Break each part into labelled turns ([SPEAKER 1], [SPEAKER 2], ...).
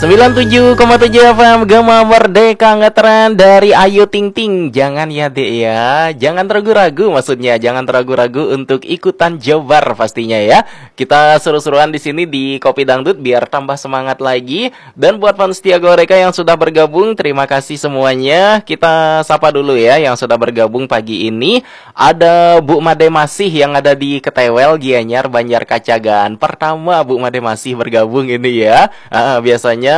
[SPEAKER 1] 97,7 FM Gema Merdeka ngetren dari Ayu Ting Ting. Jangan ya dek ya, jangan ragu-ragu, maksudnya jangan ragu-ragu untuk ikutan Jabar pastinya ya. Kita seru-seruan di sini di Kopi Dangdut biar tambah semangat lagi. Dan buat fans setia Goreka yang sudah bergabung, terima kasih semuanya. Kita sapa dulu ya yang sudah bergabung pagi ini. Ada Bu Made Masih yang ada di Ketewel, Gianyar, Banjar Kacagan. Pertama Bu Made Masih bergabung ini ya. Biasanya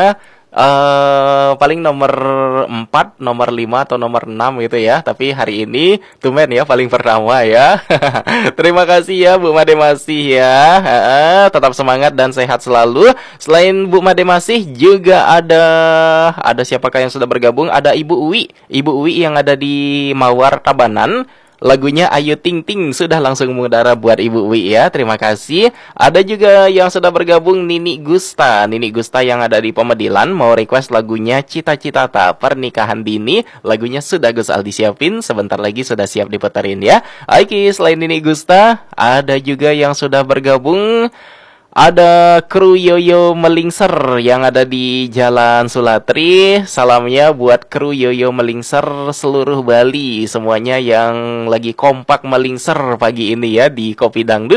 [SPEAKER 1] paling nomor 4, nomor 5 atau nomor 6 gitu ya. Tapi hari ini tumben ya paling pertama ya. Terima kasih ya Bu Made Masih ya. Tetap semangat dan sehat selalu. Selain Bu Made Masih juga ada siapakah yang sudah bergabung? Ada Ibu Uwi. Ibu Uwi yang ada di Mawar Tabanan. Lagunya Ayu Ting Ting sudah langsung mengudara buat Ibu Wi ya. Terima kasih. Ada juga yang sudah bergabung Nini Gusta. Nini Gusta yang ada di Pemedilan mau request lagunya Cita-Cita Tak Pernikahan Dini. Lagunya sudah Gus Aldi siapin. Sebentar lagi sudah siap diputerin ya. Oke, selain Nini Gusta, ada juga yang sudah bergabung. Ada kru Yoyo Melingser yang ada di Jalan Sulatri. Salamnya buat kru Yoyo Melingser seluruh Bali. Semuanya yang lagi kompak melingser pagi ini ya di Kopi Dangdut.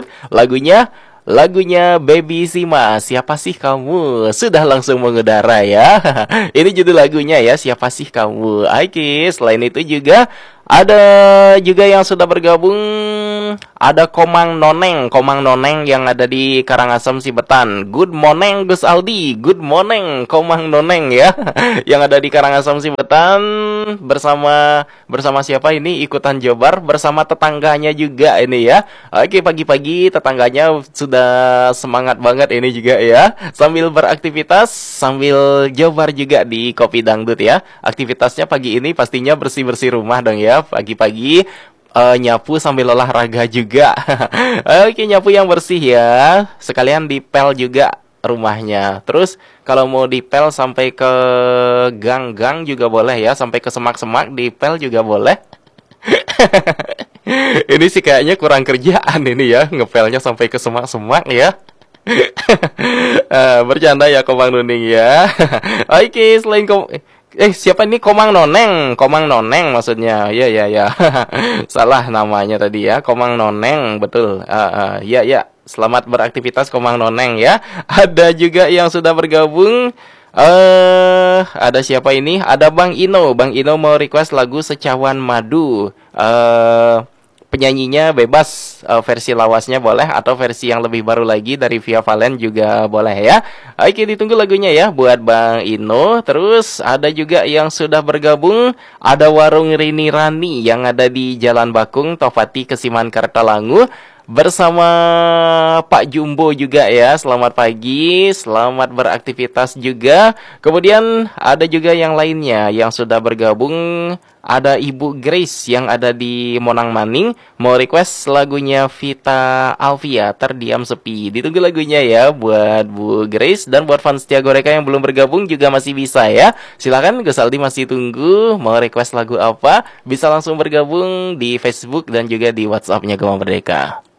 [SPEAKER 1] Lagunya Baby Sima, Siapa Sih Kamu? Sudah langsung mengudara ya. Ini judul lagunya ya, Siapa Sih Kamu? Oke, selain itu juga ada juga yang sudah bergabung. Ada Komang Noneng yang ada di Karangasem Sibetan. Good morning Gus Aldi. Good morning Komang Noneng ya. Yang ada di Karangasem Sibetan bersama siapa ini? Ikutan Jabar bersama tetangganya juga ini ya. Oke, pagi-pagi tetangganya sudah semangat banget ini juga ya. Sambil beraktivitas, sambil Jabar juga di Kopi Dangdut ya. Aktivitasnya pagi ini pastinya bersih-bersih rumah dong ya. Pagi-pagi nyapu sambil olahraga juga. Oke, nyapu yang bersih ya. Sekalian dipel juga rumahnya. Terus kalau mau dipel sampai ke gang-gang juga boleh ya. Sampai ke semak-semak dipel juga boleh. Ini sih kayaknya kurang kerjaan ini ya. Ngepelnya sampai ke semak-semak ya. Bercanda ya Komang Nuning ya. Oke, selain siapa ini? Komang Noneng maksudnya. Ya. Salah namanya tadi ya. Komang Noneng, betul. Ya. Selamat beraktivitas Komang Noneng ya. Ada juga yang sudah bergabung. Ada siapa ini? Ada Bang Ino. Bang Ino mau request lagu Secawan Madu. Penyanyinya bebas, versi lawasnya boleh atau versi yang lebih baru lagi dari Via Valen juga boleh ya. Oke, ditunggu lagunya ya buat Bang Ino. Terus ada juga yang sudah bergabung. Ada Warung Rini Rani yang ada di Jalan Bakung, Tofati, Kesiman, Kartalangu. Bersama Pak Jumbo juga ya. Selamat pagi, selamat beraktivitas juga. Kemudian ada juga yang lainnya yang sudah bergabung. Ada Ibu Grace yang ada di Monang Maning mau request lagunya Vita Alvia, Terdiam Sepi. Ditunggu lagunya ya buat Bu Grace. Dan buat fans setia Goreka yang belum bergabung juga masih bisa ya. Silakan, Gus Aldi masih tunggu. Mau request lagu apa? Bisa langsung bergabung di Facebook dan juga di WhatsApp-nya Gema Merdeka.